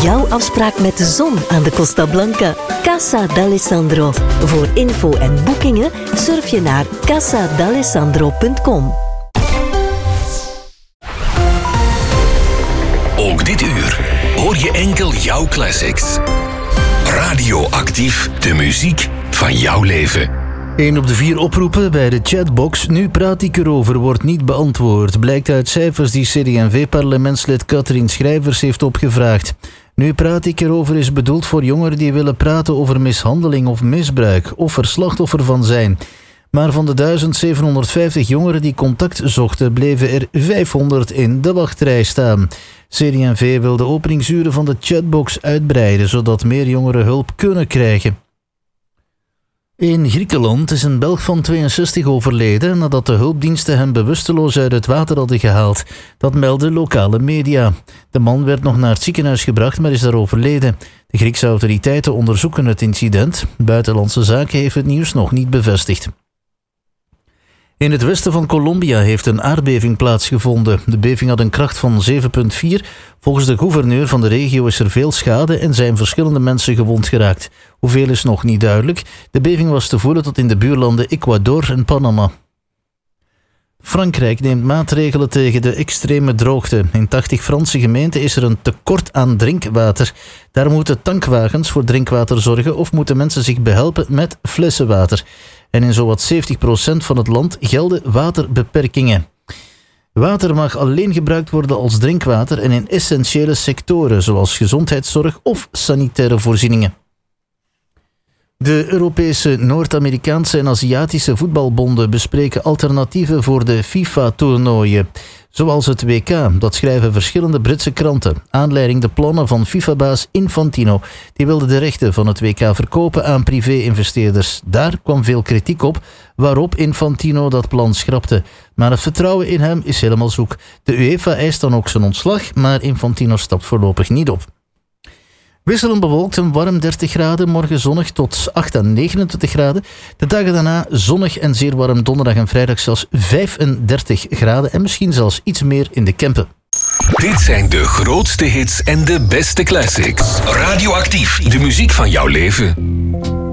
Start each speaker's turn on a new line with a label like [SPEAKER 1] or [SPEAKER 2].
[SPEAKER 1] jouw afspraak met de zon aan de Costa Blanca. Casa d'Alessandro. Voor info en boekingen surf je naar casadalessandro.com.
[SPEAKER 2] Ook dit uur hoor je enkel jouw classics. Radioactief, de muziek van jouw leven.
[SPEAKER 3] 1 op de 4 oproepen bij de chatbox "Nu praat ik erover" wordt niet beantwoord. Blijkt uit cijfers die CD&V-parlementslid Katrien Schrijvers heeft opgevraagd. "Nu praat ik erover" is bedoeld voor jongeren die willen praten over mishandeling of misbruik of er slachtoffer van zijn. Maar van de 1750 jongeren die contact zochten, bleven er 500 in de wachtrij staan. CD&V wil de openingsuren van de chatbox uitbreiden, zodat meer jongeren hulp kunnen krijgen. In Griekenland is een Belg van 62 overleden nadat de hulpdiensten hem bewusteloos uit het water hadden gehaald. Dat melden lokale media. De man werd nog naar het ziekenhuis gebracht, maar is daar overleden. De Griekse autoriteiten onderzoeken het incident. Buitenlandse Zaken heeft het nieuws nog niet bevestigd. In het westen van Colombia heeft een aardbeving plaatsgevonden. De beving had een kracht van 7,4. Volgens de gouverneur van de regio is er veel schade en zijn verschillende mensen gewond geraakt. Hoeveel is nog niet duidelijk. De beving was te voelen tot in de buurlanden Ecuador en Panama. Frankrijk neemt maatregelen tegen de extreme droogte. In 80 Franse gemeenten is er een tekort aan drinkwater. Daar moeten tankwagens voor drinkwater zorgen of moeten mensen zich behelpen met flessenwater. En in zowat 70% van het land gelden waterbeperkingen. Water mag alleen gebruikt worden als drinkwater en in essentiële sectoren, zoals gezondheidszorg of sanitaire voorzieningen. De Europese, Noord-Amerikaanse en Aziatische voetbalbonden bespreken alternatieven voor de FIFA-toernooien. Zoals het WK, dat schrijven verschillende Britse kranten. Aanleiding de plannen van FIFA-baas Infantino. Die wilde de rechten van het WK verkopen aan privé-investeerders. Daar kwam veel kritiek op, waarop Infantino dat plan schrapte. Maar het vertrouwen in hem is helemaal zoek. De UEFA eist dan ook zijn ontslag, maar Infantino stapt voorlopig niet op. Wisselend bewolkt en warm 30 graden, morgen zonnig tot 8 à 29 graden. De dagen daarna zonnig en zeer warm, donderdag en vrijdag zelfs 35 graden en misschien zelfs iets meer in de Kempen.
[SPEAKER 2] Dit zijn de grootste hits en de beste classics. Radioactief, de muziek van jouw leven.